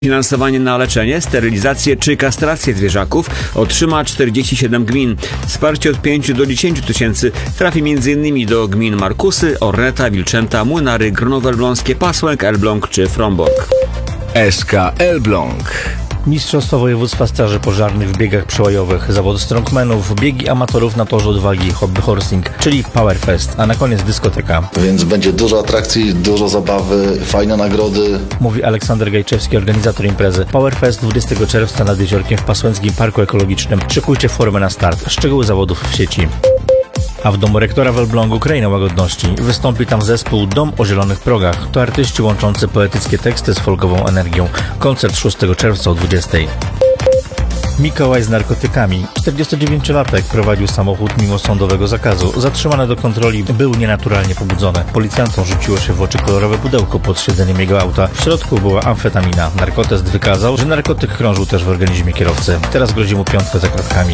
Finansowanie na leczenie, sterylizację czy kastrację zwierzaków otrzyma 47 gmin. Wsparcie od 5 do 10 tysięcy trafi m.in. do gmin Markusy, Orneta, Wilczęta, Młynary, Gronowo Elbląskie, Pasłęk, Elbląg czy Frombork. SK Elbląg. Mistrzostwo województwa straży pożarnych w biegach przełajowych, zawody strongmanów, biegi amatorów na torze odwagi, hobby horsing, czyli Powerfest, a na koniec dyskoteka. Więc będzie dużo atrakcji, dużo zabawy, fajne nagrody. Mówi Aleksander Gajczewski, organizator imprezy. Powerfest 20 czerwca nad Jeziorkiem w Pasłęckim Parku Ekologicznym. Szykujcie formę na start. Szczegóły zawodów w sieci. A w domu rektora w Elblągu Kraina Łagodności wystąpi tam zespół Dom o Zielonych Progach. To artyści łączący poetyckie teksty z folkową energią. Koncert 6 czerwca o 20. Mikołaj z narkotykami. 49-latek prowadził samochód mimo sądowego zakazu. Zatrzymany do kontroli był nienaturalnie pobudzony. Policjantom rzuciło się w oczy kolorowe pudełko pod siedzeniem jego auta. W środku była amfetamina. Narkotest wykazał, że narkotyk krążył też w organizmie kierowcy. Teraz grozi mu 5 za kratkami.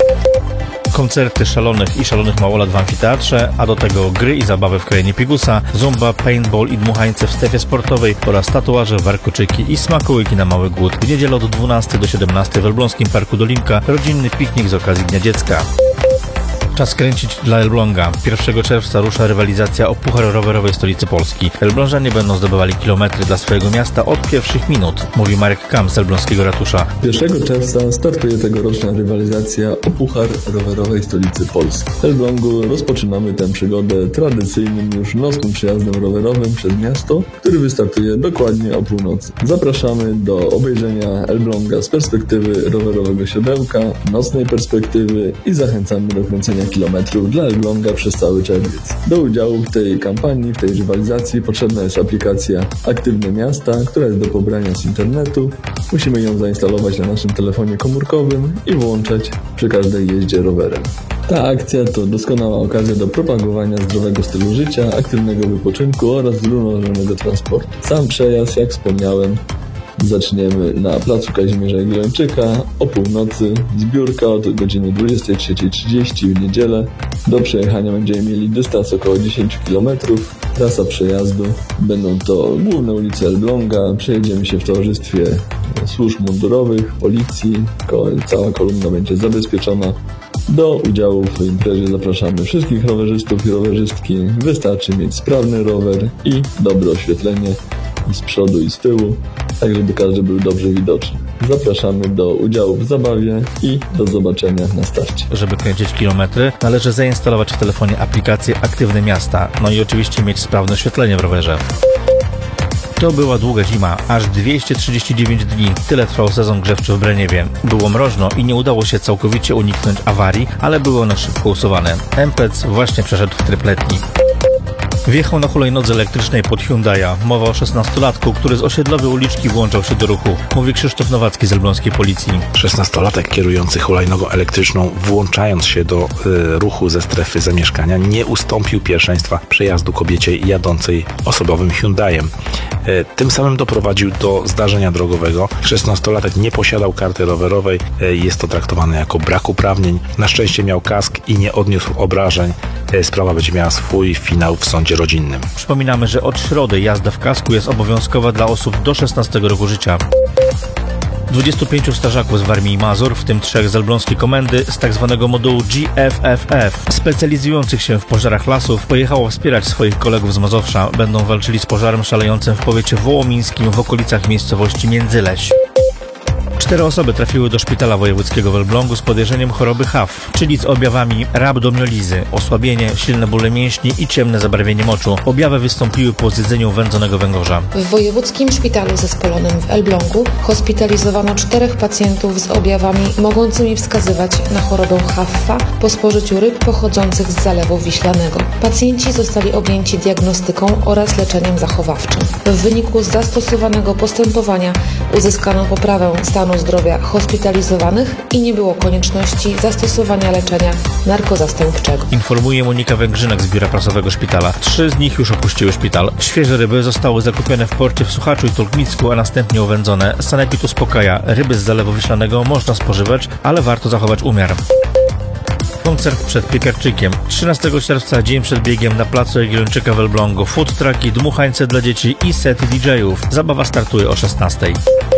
Koncerty szalonych i szalonych małolat w amfiteatrze, a do tego gry i zabawy w krainie Pigusa, zumba, paintball i dmuchańce w strefie sportowej oraz tatuaże, warkoczyki i smakołyki na mały głód. W niedzielę od 12 do 17 w Elbląskim Parku Dolinka rodzinny piknik z okazji Dnia Dziecka. Czas kręcić dla Elbląga. 1 czerwca rusza rywalizacja o puchar rowerowej stolicy Polski. Elblążanie będą zdobywali kilometry dla swojego miasta od pierwszych minut, mówi Marek Kam z elbląskiego ratusza. 1 czerwca startuje tegoroczna rywalizacja o puchar rowerowej stolicy Polski. W Elblągu rozpoczynamy tę przygodę tradycyjnym już nocnym przejazdem rowerowym przez miasto, który wystartuje dokładnie o północy. Zapraszamy do obejrzenia Elbląga z perspektywy rowerowego siodełka, nocnej perspektywy i zachęcamy do kręcenia kilometrów dla Elbląga przez cały czerwiec. Do udziału w tej kampanii, w tej rywalizacji potrzebna jest aplikacja Aktywne Miasta, która jest do pobrania z internetu. Musimy ją zainstalować na naszym telefonie komórkowym i włączać przy każdej jeździe rowerem. Ta akcja to doskonała okazja do propagowania zdrowego stylu życia, aktywnego wypoczynku oraz zrównoważonego transportu. Sam przejazd, jak wspomniałem, zaczniemy na placu Kazimierza Jagiellończyka o północy, zbiórka od godziny 23:30 w niedzielę. Do przejechania będziemy mieli dystans około 10 km. Trasa przejazdu będą to główne ulice Elbląga. Przejedziemy się w towarzystwie służb mundurowych, policji. Cała kolumna będzie zabezpieczona. Do udziału w imprezie zapraszamy wszystkich rowerzystów i rowerzystki. Wystarczy mieć sprawny rower i dobre oświetlenie i z przodu i z tyłu, tak żeby każdy był dobrze widoczny. Zapraszamy do udziału w zabawie i do zobaczenia na starcie. Żeby kręcić kilometry, należy zainstalować w telefonie aplikację Aktywne Miasta, no i oczywiście mieć sprawne oświetlenie w rowerze. To była długa zima, aż 239 dni. Tyle trwał sezon grzewczy w Breniewie. Było mroźno i nie udało się całkowicie uniknąć awarii, ale były one szybko usuwane. MPC właśnie przeszedł w tryb letni. Wjechał na hulajnodze elektrycznej pod Hyundai'a. Mowa o 16-latku, który z osiedlowej uliczki włączał się do ruchu. Mówi Krzysztof Nowacki z elbląskiej policji. 16-latek kierujący hulajnogą elektryczną, włączając się do ruchu ze strefy zamieszkania, nie ustąpił pierwszeństwa przejazdu kobiecie jadącej osobowym Hyundaiem. Tym samym doprowadził do zdarzenia drogowego. 16-latek nie posiadał karty rowerowej. Jest to traktowane jako brak uprawnień. Na szczęście miał kask i nie odniósł obrażeń. Sprawa będzie miała swój finał w sądzie rodzinnym. Przypominamy, że od środy jazda w kasku jest obowiązkowa dla osób do 16 roku życia. 25 strażaków z Warmii i Mazur, w tym 3 z elbląskiej komendy z tzw. modułu GFFF, specjalizujących się w pożarach lasów, pojechało wspierać swoich kolegów z Mazowsza. Będą walczyli z pożarem szalejącym w powiecie wołomińskim w okolicach miejscowości Międzyleś. 4 osoby trafiły do szpitala wojewódzkiego w Elblągu z podejrzeniem choroby HAV, czyli z objawami rabdomiolizy, osłabienie, silne bóle mięśni i ciemne zabarwienie moczu. Objawy wystąpiły po zjedzeniu wędzonego węgorza. W Wojewódzkim Szpitalu Zespolonym w Elblągu hospitalizowano 4 pacjentów z objawami mogącymi wskazywać na chorobę HAV po spożyciu ryb pochodzących z Zalewu Wiślanego. Pacjenci zostali objęci diagnostyką oraz leczeniem zachowawczym. W wyniku zastosowanego postępowania uzyskano poprawę stanu zdrowia hospitalizowanych i nie było konieczności zastosowania leczenia narkozastępczego. Informuje Monika Węgrzynek z biura prasowego szpitala. 3 z nich już opuściły szpital. Świeże ryby zostały zakupione w porcie w Suchaczu i Tulkmicku, a następnie uwędzone. Sanepid uspokaja. Ryby z Zalewu Wiślanego można spożywać, ale warto zachować umiar. Koncert przed Piekarczykiem. 13 czerwca, dzień przed biegiem na placu Jagiellończyka w Elblągu. Food trucki, dmuchańce dla dzieci i set DJ-ów. Zabawa startuje o 16.